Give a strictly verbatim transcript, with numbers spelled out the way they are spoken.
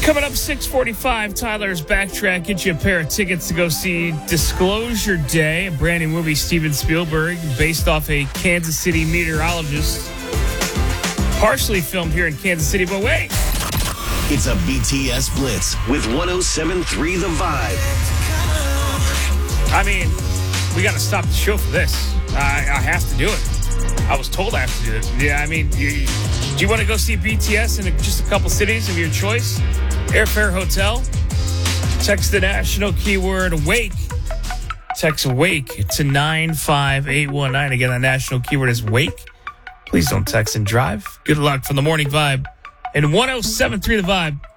Coming up six forty-five, Tyler's Backtrack. Get you a pair of tickets to go see Disclosure Day, a brand new movie, Steven Spielberg, based off a Kansas City meteorologist. Partially filmed here in Kansas City, but wait. It's a B T S Blitz with one oh seven point three The Vibe. I mean, we got to stop the show for this. I, I have to do it. I was told I have to do it. Yeah, I mean, you, do you want to go see B T S in just a couple cities of your choice? Airfare, hotel. Text the national keyword WAKE. Text WAKE to nine five eight one nine. Again, the national keyword is WAKE. Please don't text and drive. Good luck from the Morning Vibe and one oh seven point three The Vibe.